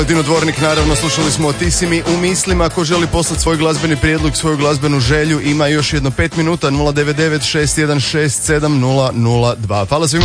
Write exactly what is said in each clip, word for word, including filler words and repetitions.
Dino Dvornik, naravno, slušali smo Ti si mi u mislima. Ako želi poslati svoj glazbeni prijedlog, svoju glazbenu želju, ima još jedno pet minuta. Nula devet devet šest jedan šest sedam nula nula dva. Hvala svima.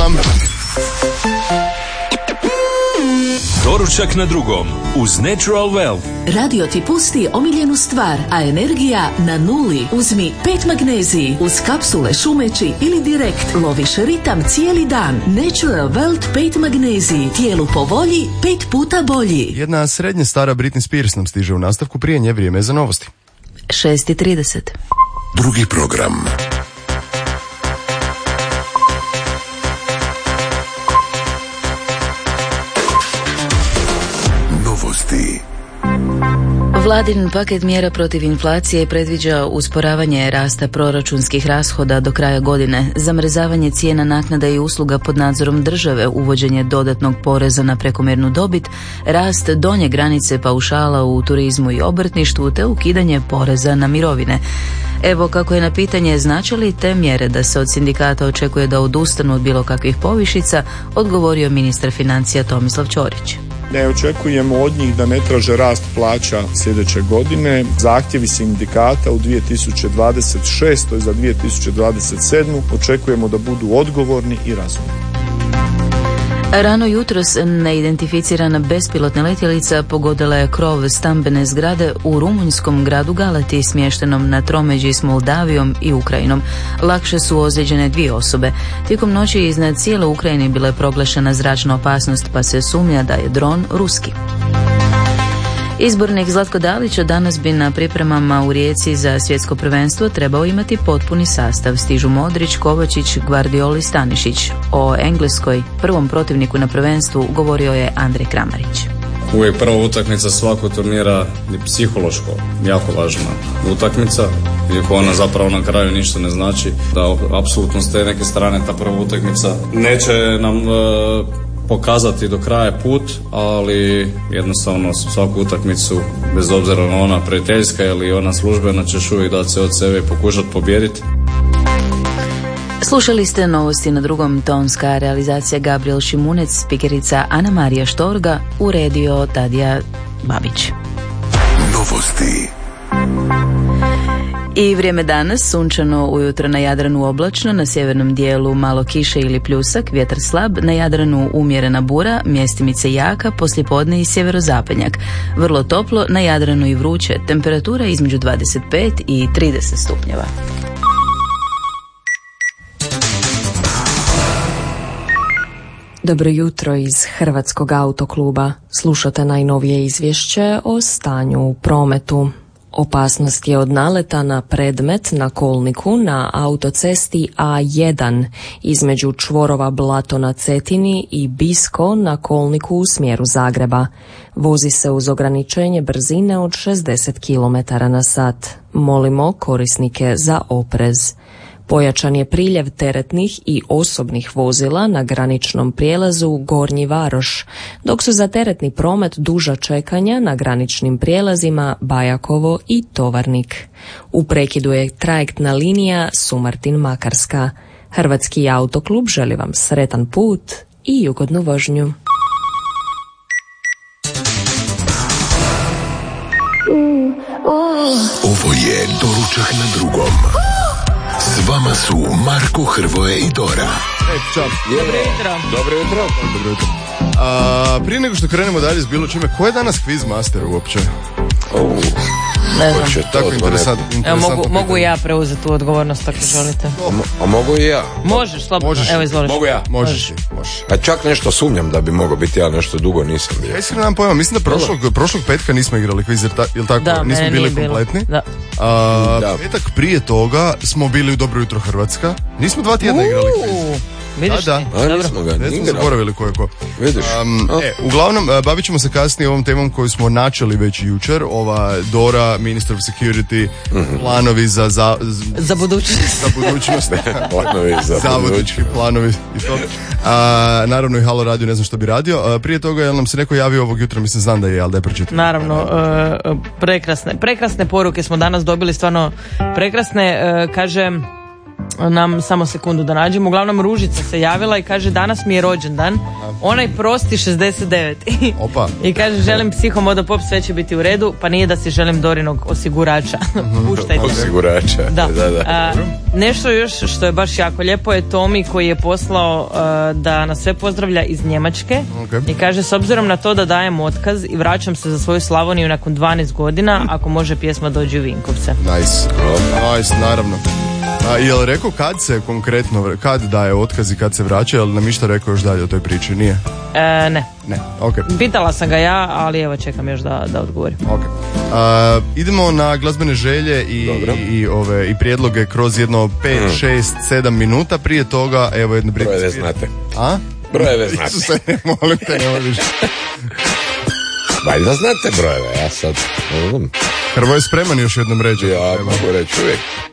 Doručak na drugom uz Natural Well. Radio ti pusti omiljenu stvar, a energija na nuli. Uzmi pet magneziji uz kapsule šumeći ili direkt. Loviš ritam cijeli dan. Natural Well pet magneziji. Tijelu po volji, pet puta bolji. Jedna srednje stara Britney Spears nam stiže u nastavku, prije nje vrijeme za novosti. šest i trideset. Drugi program. Vladin paket mjera protiv inflacije predviđa usporavanje rasta proračunskih rashoda do kraja godine, zamrzavanje cijena naknada i usluga pod nadzorom države, uvođenje dodatnog poreza na prekomjernu dobit, rast donje granice paušala u turizmu i obrtništvu te ukidanje poreza na mirovine. Evo kako je na pitanje znače li te mjere da se od sindikata očekuje da odustanu od bilo kakvih povišica, odgovorio ministar financija Tomislav Ćorić. Ne očekujemo od njih da ne traže rast plaća sljedeće godine. Zahtjevi sindikata u dvije tisuće dvadeset šestoj za dvije tisuće dvadeset sedmu očekujemo da budu odgovorni i razumni. Rano jutros neidentificirana bespilotna letjelica pogodila je krov stambene zgrade u rumunjskom gradu Galati, smještenom na tromeđi s Moldavijom i Ukrajinom. Lakše su ozlijeđene dvije osobe. Tijekom noći iznad cijele Ukrajine bila je proglašena zračna opasnost, pa se sumnja da je dron ruski. Izbornik Zlatko Dalić danas bi na pripremama u Rijeci za svjetsko prvenstvo trebao imati potpuni sastav. Stižu Modrić, Kovačić, Gvardiol i Stanišić. O Engleskoj, prvom protivniku na prvenstvu, govorio je Andrej Kramarić. Uvijek prva utakmica svakog turnira je psihološko jako važna utakmica, iako ona zapravo na kraju ništa ne znači, da apsolutno s te neke strane ta prva utakmica neće nam e, pokazati do kraja put, ali jednostavno svaku utakmicu, bez obzira na ona prijateljska ili ona službena, ćeš uvijek dati se od sebe i pokušati pobijediti. Slušali ste novosti na drugom, tonska realizacija Gabriel Šimunec, spikerica Ana Marija Štorga, uredio Tadija Babić. Novosti. I vrijeme danas, sunčano ujutro na Jadranu oblačno, na sjevernom dijelu malo kiše ili pljusak, vjetar slab, na Jadranu umjerena bura, mjestimice jaka, poslijepodne i sjeverozapadnjak. Vrlo toplo, na Jadranu i vruće, temperatura između dvadeset pet i trideset stupnjeva. Dobro jutro iz Hrvatskog autokluba. Slušate najnovije izvješće o stanju u prometu. Opasnost je od naleta na predmet na kolniku na autocesti A jedan između čvorova Blato na Cetini i Bisko na kolniku u smjeru Zagreba. Vozi se uz ograničenje brzine od šezdeset kilometara na sat. Molimo korisnike za oprez. Pojačan je priljev teretnih i osobnih vozila na graničnom prijelazu Gornji Varoš, dok su za teretni promet duža čekanja na graničnim prijelazima Bajakovo i Tovarnik. U prekidu je trajektna linija Sumartin-Makarska. Hrvatski autoklub želi vam sretan put i ugodnu vožnju. Ovo je Doručak na drugom. S vama su Marko, Hrvoje i Dora. E, čao. Dobro jutro. Dobro jutro. Dobro jutro. A, prije nego što krenemo dalje s bilo čime, ko je danas quiz master uopće? Oh. Ne znam. Tako interesant, Evo, mogu, mogu ja preuzeti tu odgovornost ako želite. A, a mogu i ja? Možeš, slobodno. Možeš. Evo, izvoliš. Mogu ja? Možeš. Možeš. A čak nešto sumnjam da bi mogao biti ja, nešto dugo nisam bio. Ja iskreno nemam pojma, mislim da prošlog, prošlog petka nismo igrali quiz, jer ta, jel tako? Da, nismo bili kompletni. Da. A, Da. petak prije toga smo bili u Dobro jutro Hrvatska. Nismo dva tjedna igrali quiz. Vidiš Da, da. ti? A Dobro. nismo ga Već smo igrali. zaboravili ko je ko. Vidiš. Um, A. e, uglavnom, e, bavit ćemo se kasnije ovom temom koju smo načeli već jučer. Ova Dora, Minister of Security, Mhm. planovi za, za, Za budućnost. za budućnost. Planovi za Zavodnički planovi i to. A, naravno i Halo radio, ne znam što bi radio. A, prije toga, jel nam se neko javio ovog jutra, mislim znam da je, ali da je pročitao. Naravno, uh, prekrasne, prekrasne poruke smo danas dobili, stvarno prekrasne. Uh, kaže, nam samo sekundu da nađemo. Uglavnom Ružica se javila i kaže danas mi je rođendan, onaj prosti šezdeset devet. Opa. I kaže želim psihomodopop, sve će biti u redu, pa nije da si želim Dorinog osigurača. Puštajte. Osigurača. Da. da, da. A, nešto još što je baš jako lijepo je Tomi koji je poslao a, da nas sve pozdravlja iz Njemačke. Okay. I kaže s obzirom na to da dajem otkaz i vraćam se za svoju Slavoniju nakon dvanaest godina, ako može pjesma dođi u Vinkovce. Nice. Nice, naravno. A jel rekao kad se konkretno, kad daje otkaz i kad se vraća, jel nam išta rekao još dalje o toj priči, nije? E, ne. Ne, okej. Okay. Pitala sam ga ja, ali evo čekam još da, da odgovorim. Okay. Uh, idemo na glazbene želje i, i, i, ove, i prijedloge kroz jedno pet, šest, sedam minuta. Prije toga, evo jedno Britney Brojeve znate. A? Brojeve znate. Isuse, ne molim te, ne voliš. Valjda znate brojeve, ja sad ne znam. Hrvoje spreman još jednom reći. Ja mogu reći uvijek.